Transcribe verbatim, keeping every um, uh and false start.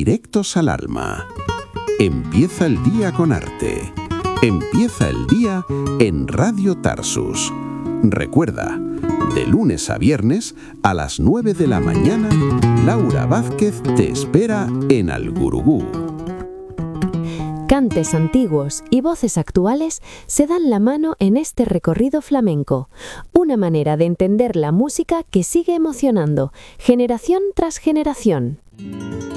directos al alma. Empieza el día con arte. Empieza el día en Radio Tarsus. Recuerda, de lunes a viernes a las nueve de la mañana, Laura Vázquez te espera en Algurugú. Cantes antiguos y voces actuales se dan la mano en este recorrido flamenco, una manera de entender la música que sigue emocionando, generación tras generación.